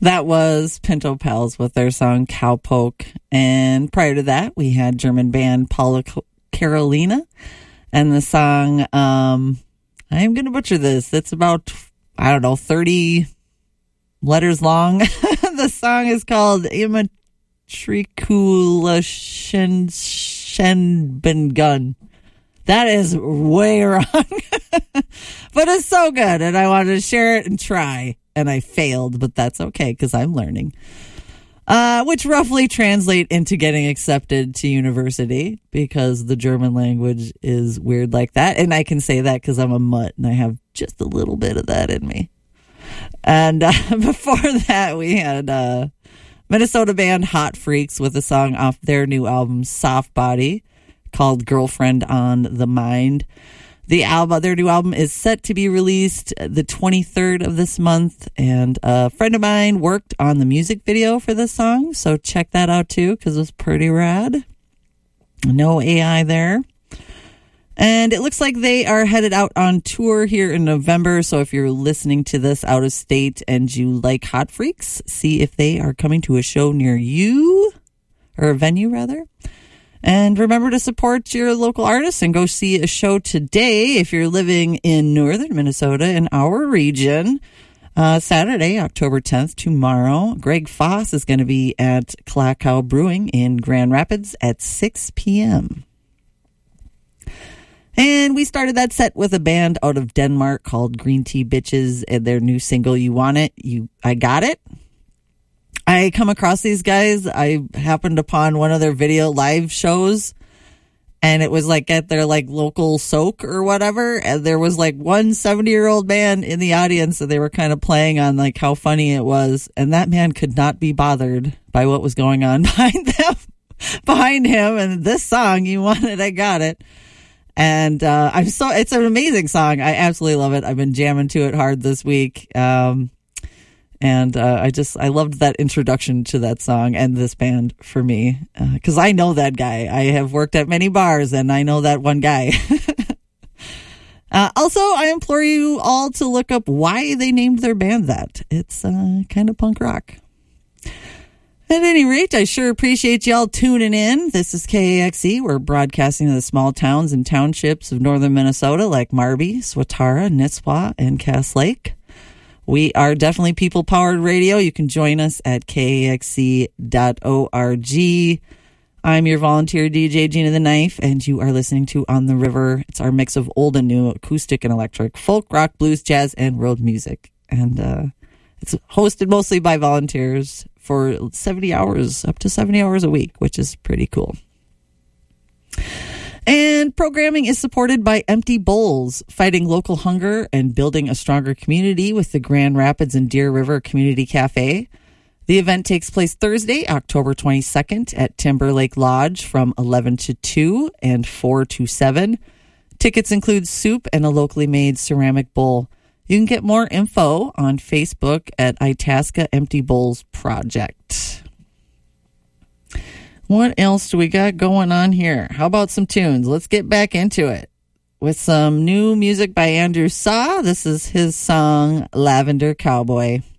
That was Pinto Pals with their song Cowpoke. And prior to that, we had German band Paula Carolina and the song, I'm going to butcher this. It's about, 30 letters long. The song is called Immatricula Shenbengun. That is way wrong. But it's so good, and I wanted to share it and try. And I failed, but that's okay because I'm learning. Which roughly translate into getting accepted to university because the German language is weird like that. And I can say that because I'm a mutt and I have just a little bit of that in me. And before that, we had Minnesota band Hot Freaks with a song off their new album, Soft Body, called Girlfriend on the Mind. Their new album is set to be released the 23rd of this month, and a friend of mine worked on the music video for this song, so check that out too, because it's pretty rad. No AI there. And it looks like they are headed out on tour here in November, so if you're listening to this out of state and you like Hot Freaks, see if they are coming to a show near you, or a venue rather. And remember to support your local artists and go see a show today if you're living in northern Minnesota in our region. Saturday, October 10th, tomorrow, Greg Foss is going to be at Klakow Brewing in Grand Rapids at 6 p.m. And we started that set with a band out of Denmark called Green Tea Bitches and their new single, You Want It, I Got It. I come across these guys. I happened upon one of their video live shows, and it was like at their like local soak or whatever. And there was like one 70-year-old man in the audience, and they were kind of playing on like how funny it was. And that man could not be bothered by what was going on behind him. And this song, You Want It, I Got It. And it's an amazing song. I absolutely love it. I've been jamming to it hard this week. And I loved that introduction to that song and this band for me, because I know that guy. I have worked at many bars, and I know that one guy. Also, I implore you all to look up why they named their band that. It's kind of punk rock. At any rate, I sure appreciate y'all tuning in. This is KAXE. We're broadcasting to the small towns and townships of northern Minnesota like Marby, Swatara, Nisswa, and Cass Lake. We are definitely people-powered radio. You can join us at kaxe.org. I'm your volunteer DJ, Gina the Knife, and you are listening to On the River. It's our mix of old and new, acoustic and electric, folk, rock, blues, jazz, and world music. And it's hosted mostly by volunteers for 70 hours, up to 70 hours a week, which is pretty cool. And programming is supported by Empty Bowls, fighting local hunger and building a stronger community with the Grand Rapids and Deer River Community Cafe. The event takes place Thursday, October 22nd at Timberlake Lodge from 11 to 2 and 4 to 7. Tickets include soup and a locally made ceramic bowl. You can get more info on Facebook at Itasca Empty Bowls Project. What else do we got going on here? How about some tunes? Let's get back into it with some new music by Andrew Saw. This is his song, Lavender Cowboy.